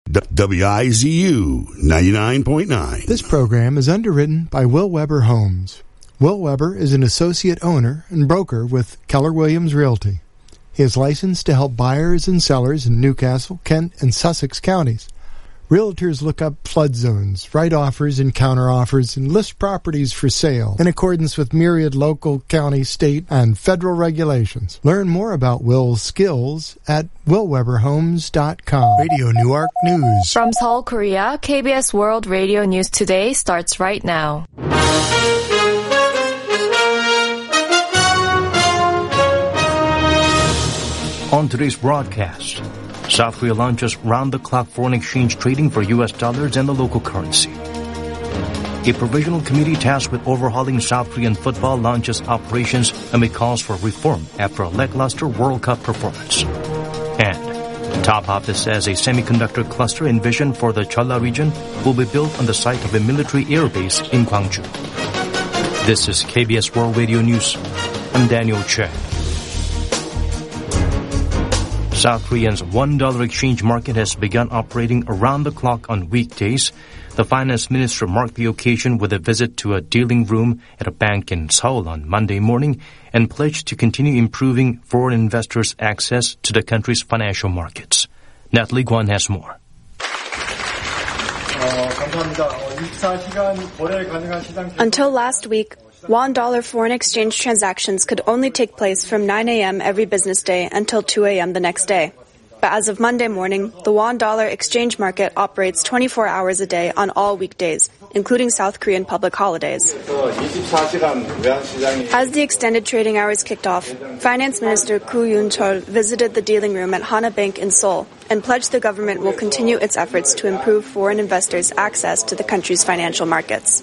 WIZU 99.9. This program is underwritten by Will Weber Homes. Will Weber is an associate owner and broker with Keller Williams Realty. He is licensed to help buyers and sellers in Newcastle, Kent, and Sussex counties. Realtors look up flood zones, write offers and counteroffers, and list properties for sale in accordance with myriad local, county, state, and federal regulations. Learn more about Will's skills at willweberhomes.com. Radio Newark News. From Seoul, Korea, KBS World Radio News Today starts right now. On today's broadcast, South Korea launches round-the-clock foreign exchange trading for U.S. dollars and the local currency. A provisional committee tasked with overhauling South Korean football launches operations amid calls for reform after a lackluster World Cup performance. And top office says a semiconductor cluster envisioned for the Jeolla region will be built on the site of a military airbase in Gwangju. This is KBS World Radio News. I'm Daniel Che. South Korea's $1 exchange market has begun operating around the clock on weekdays. The finance minister marked the occasion with a visit to a dealing room at a bank in Seoul on Monday morning and pledged to continue improving foreign investors' access to the country's financial markets. Natalie Kwon has more. Until last week, won-dollar foreign exchange transactions could only take place from 9 a.m. every business day until 2 a.m. the next day. But as of Monday morning, the won-dollar exchange market operates 24 hours a day on all weekdays, including South Korean public holidays. As the extended trading hours kicked off, Finance Minister Koo Yoon-chol visited the dealing room at Hana Bank in Seoul and pledged the government will continue its efforts to improve foreign investors' access to the country's financial markets.